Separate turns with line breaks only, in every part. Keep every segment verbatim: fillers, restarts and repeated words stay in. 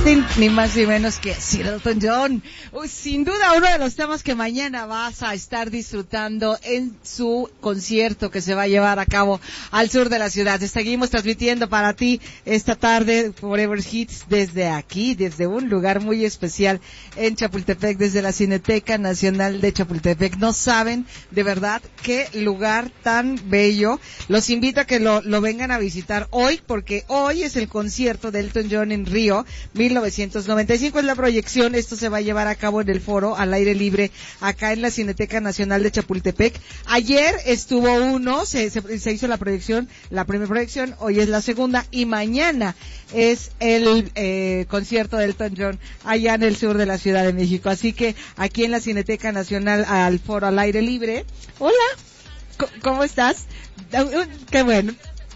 Martin, ni más ni menos que Sir Elton John. Uy, sin duda uno de los temas que mañana vas a estar disfrutando en su concierto que se va a llevar a cabo al sur de la ciudad. Seguimos transmitiendo para ti esta tarde Forever Hits desde aquí, desde un lugar muy especial en Chapultepec, desde la Cineteca Nacional de Chapultepec. No saben de verdad qué lugar tan bello. Los invito a que lo, lo vengan a visitar hoy, porque hoy es el concierto de Elton John en Río, mil novecientos noventa y cinco es la proyección. Esto se va a llevar a cabo en el foro al aire libre acá en la Cineteca Nacional de Chapultepec. Ayer estuvo uno, se, se, se hizo la proyección, la primera proyección, hoy es la segunda y mañana es el eh, concierto de Elton John allá en el sur de la Ciudad de México. Así que aquí en la Cineteca Nacional al foro al aire libre. Hola, ¿cómo estás? Qué bueno.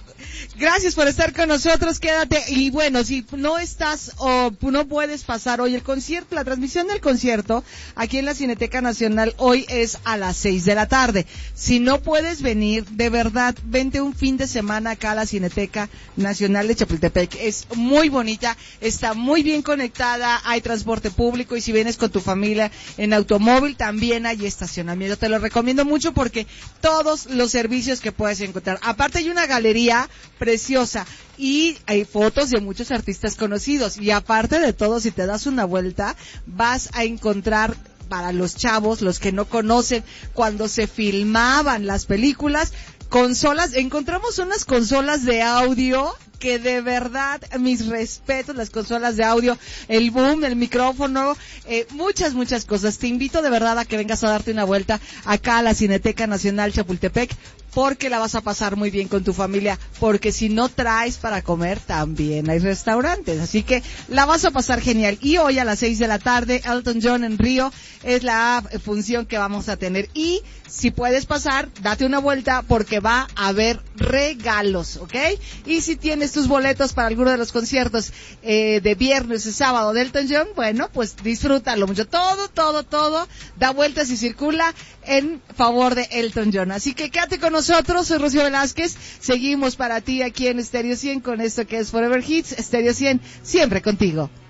Gracias por estar con nosotros, quédate. Y bueno, si no estás o no puedes pasar hoy el concierto, la transmisión del concierto aquí en la Cineteca Nacional hoy es a las seis de la tarde. Si no puedes venir, de verdad, vente un fin de semana acá a la Cineteca Nacional de Chapultepec. Es muy bonita, está muy bien conectada, hay transporte público y si vienes con tu familia en automóvil también hay estacionamiento. Te lo recomiendo mucho porque todos los servicios que puedes encontrar. Aparte hay una galería preciosa y hay fotos de muchos artistas conocidos y aparte de todo, si te das una vuelta vas a encontrar, para los chavos, los que no conocen, cuando se filmaban las películas, consolas, encontramos unas consolas de audio que de verdad, mis respetos, las consolas de audio, el boom, el micrófono, eh, muchas, muchas cosas. Te invito de verdad a que vengas a darte una vuelta acá a la Cineteca Nacional Chapultepec, porque la vas a pasar muy bien con tu familia, porque si no traes para comer, también hay restaurantes, así que la vas a pasar genial. Y hoy a las seis de la tarde, Elton John en Río, es la función que vamos a tener. Y si puedes pasar, date una vuelta, porque va a haber regalos, ¿ok? Y si tienes tus boletos para alguno de los conciertos eh, de viernes y sábado de Elton John, bueno, pues disfrútalo mucho. Todo, todo, todo da vueltas y circula en favor de Elton John. Así que quédate con nosotros, soy Rocío Velázquez, seguimos para ti aquí en Stereo cien con esto que es Forever Hits, Stereo cien, siempre contigo.